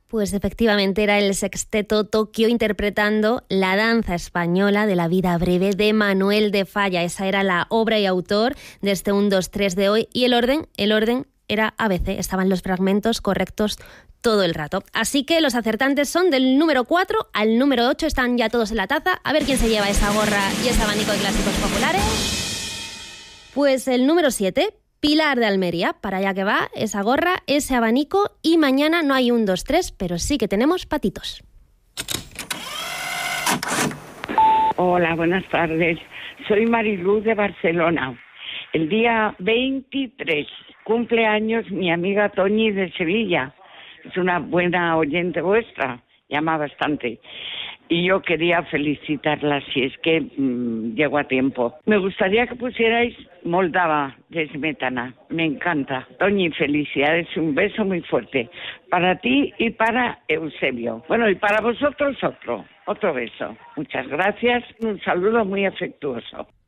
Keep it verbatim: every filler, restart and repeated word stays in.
Pues efectivamente era el Sexteto Tokio interpretando la danza española de la vida breve de Manuel de Falla. Esa era la obra y autor de este uno, dos, tres de hoy. Y el orden, el orden era A B C. Estaban los fragmentos correctos todo el rato. Así que los acertantes son del número cuatro al número ocho. Están ya todos en la taza. A ver quién se lleva esa gorra y ese abanico de clásicos populares. Pues el número siete... Pilar de Almería, para allá que va, esa gorra, ese abanico, y mañana no hay un, dos, tres, pero sí que tenemos patitos. Hola, buenas tardes. Soy Mariluz de Barcelona. El día veintitrés, cumpleaños mi amiga Toñi de Sevilla. Es una buena oyente vuestra, llama bastante. Y yo quería felicitarla si es que mmm, llego a tiempo. Me gustaría que pusierais Moldava de Smetana. Me encanta. Toñi, felicidades, un beso muy fuerte. Para ti y para Eusebio. Bueno, y para vosotros otro, otro beso. Muchas gracias, un saludo muy afectuoso.